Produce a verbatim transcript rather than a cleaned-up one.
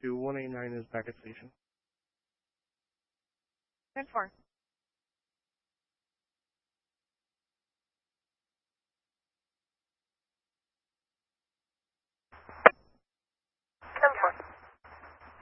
to one eight nine is Beckett Station. ten four.